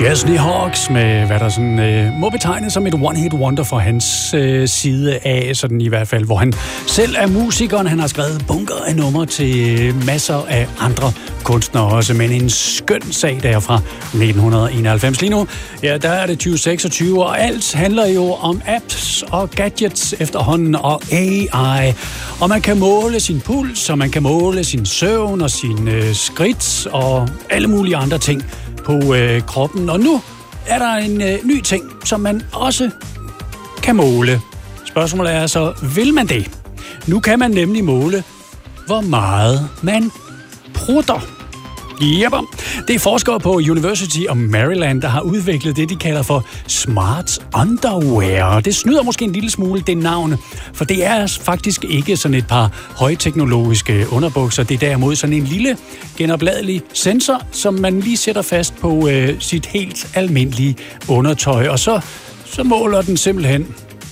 Chesney Hawkes med, hvad der sådan må betegnes som et one-hit wonder for hans side af, sådan i hvert fald, hvor han selv er musikeren. Han har skrevet bunker af numre til masser af andre kunstnere også, men en skøn sag der fra 1991. Lige nu, ja, der er det 2026, og alt handler jo om apps og gadgets efterhånden og AI. Og man kan måle sin puls, og man kan måle sin søvn og sin skridt og alle mulige andre ting på kroppen. Og nu er der en ny ting, som man også kan måle. Spørgsmålet er så, vil man det? Nu kan man nemlig måle, hvor meget man prutter. Yep. Det er forskere på University of Maryland, der har udviklet det, de kalder for smart underwear. Det snyder måske en lille smule det navn, for det er faktisk ikke sådan et par højteknologiske underbukser. Det er derimod sådan en lille genopladelig sensor, som man lige sætter fast på sit helt almindelige undertøj. Og så måler den simpelthen,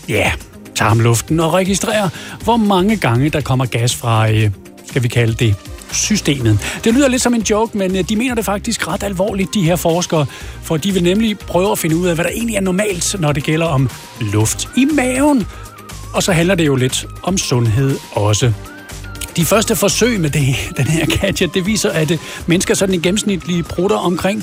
tarmluften og registrerer, hvor mange gange der kommer gas fra, skal vi kalde det, systemet. Det lyder lidt som en joke, men de mener det faktisk ret alvorligt, de her forskere, for de vil nemlig prøve at finde ud af, hvad der egentlig er normalt, når det gælder om luft i maven. Og så handler det jo lidt om sundhed også. De første forsøg med den her gadget, det viser, at mennesker sådan i gennemsnitlige prutter omkring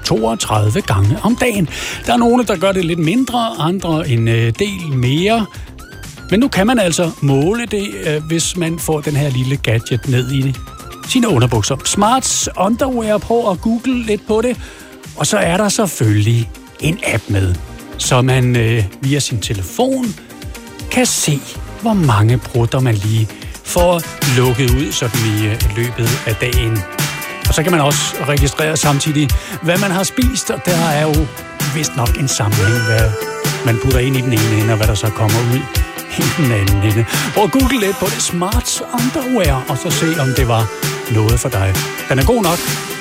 32 gange om dagen. Der er nogle, der gør det lidt mindre, andre en del mere. Men nu kan man altså måle det, hvis man får den her lille gadget ned i sine underbukser. Smart underwear, prøv at google lidt på det. Og så er der selvfølgelig en app med, så man via sin telefon kan se, hvor mange prutter man lige får lukket ud sådan i løbet af dagen. Og så kan man også registrere samtidig, hvad man har spist, og der er jo vist nok en sammenhæng, hvad man putter ind i den ene ende, og hvad der så kommer ud i den anden ende. Og google lidt på det smart underwear, og så se, om det var noget for dig. Den er god nok.